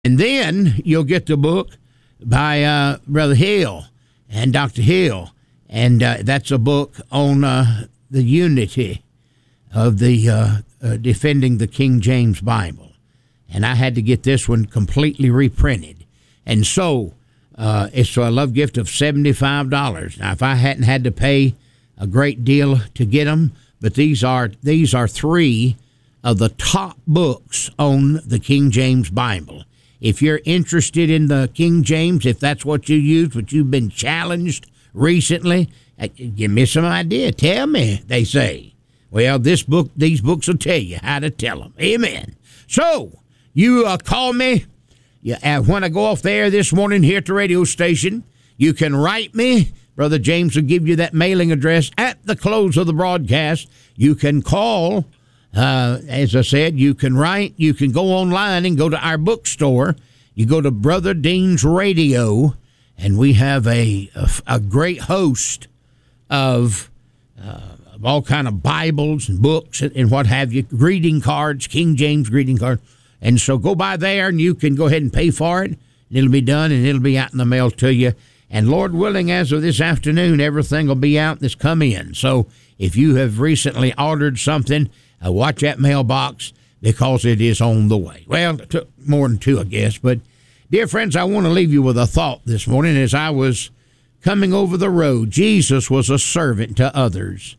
And then you'll get the book by Brother Hill and Dr. Hill. And that's a book on the unity of the defending the King James Bible. And I had to get this one completely reprinted. And so it's a love gift of $75. Now, if I hadn't had to pay a great deal to get them, but these are three of the top books on the King James Bible. If you're interested in the King James, if that's what you use, but you've been challenged recently, give me some idea. Tell me, they say. Well, these books will tell you how to tell them. Amen. So, you call me when I go off the air this morning here at the radio station. You can write me. Brother James will give you that mailing address at the close of the broadcast. You can call. As I said, you can write. You can go online and go to our bookstore. You go to Brother Dean's Radio, and we have a great host of all kind of Bibles and books and what have you, greeting cards, King James greeting cards. And so go by there, and you can go ahead and pay for it. And it'll be done, and it'll be out in the mail to you. And Lord willing, as of this afternoon, everything will be out that's come in. So if you have recently ordered something, watch that mailbox, because it is on the way. Well, it took more than two, I guess. But, dear friends, I want to leave you with a thought this morning as I was coming over the road. Jesus was a servant to others.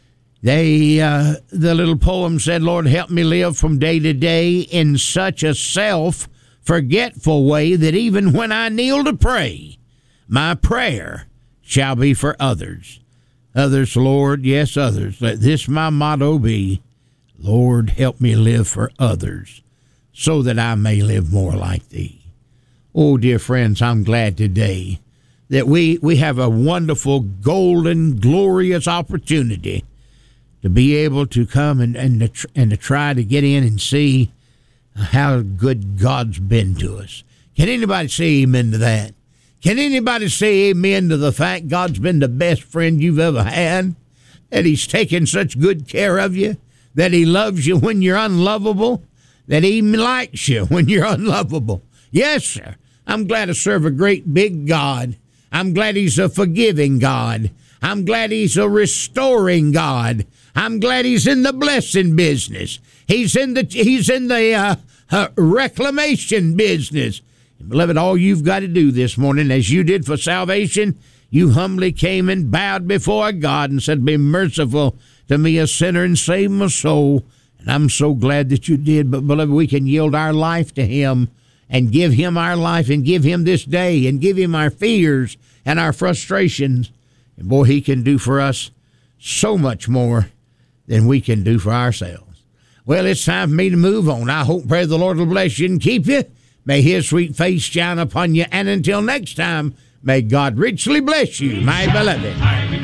The little poem said, Lord, help me live from day to day in such a self-forgetful way that even when I kneel to pray, my prayer shall be for others. Others, Lord, yes, others. Let this my motto be, Lord, help me live for others so that I may live more like thee. Oh, dear friends, I'm glad today that we have a wonderful, golden, glorious opportunity to be able to come and to try to get in and see how good God's been to us. Can anybody say amen to that? Can anybody say amen to the fact God's been the best friend you've ever had? That he's taken such good care of you? That he loves you when you're unlovable? That he likes you when you're unlovable? Yes, sir. I'm glad to serve a great big God. I'm glad he's a forgiving God. I'm glad he's a restoring God. I'm glad he's in the blessing business. He's in the reclamation business. And beloved, all you've got to do this morning, as you did for salvation, you humbly came and bowed before God and said, be merciful to me, a sinner, and save my soul. And I'm so glad that you did. But beloved, we can yield our life to him and give him our life and give him this day and give him our fears and our frustrations. And boy, he can do for us so much more than we can do for ourselves. Well, it's time for me to move on. I hope, pray the Lord will bless you and keep you. May his sweet face shine upon you. And until next time, may God richly bless you, my beloved.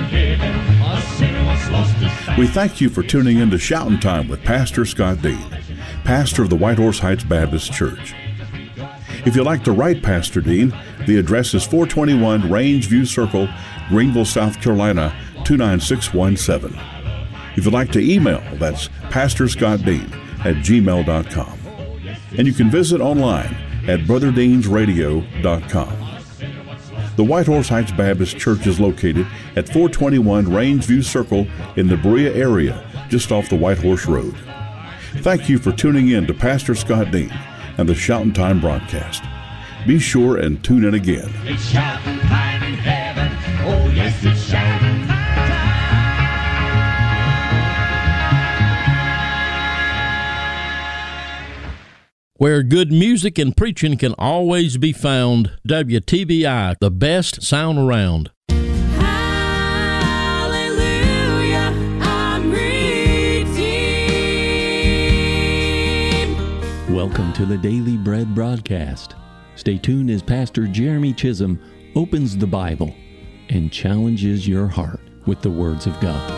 We thank you for tuning in to Shouting Time with Pastor Scott Dean, pastor of the White Horse Heights Baptist Church. If you'd like to write Pastor Dean, the address is 421 Rangeview Circle, Greenville, South Carolina, 29617. If you'd like to email, that's pastorscottdean@gmail.com. And you can visit online at brotherdeansradio.com. The White Horse Heights Baptist Church is located at 421 Rangeview Circle in the Berea area, just off the White Horse Road. Thank you for tuning in to Pastor Scott Dean and the Shouting Time broadcast. Be sure and tune in again. It's shouting time in heaven. Oh, yes, it's shouting time. Where good music and preaching can always be found, WTBI, the best sound around. Hallelujah, I'm redeemed. Welcome to the Daily Bread broadcast. Stay tuned as Pastor Jeremy Chisholm opens the Bible and challenges your heart with the words of God.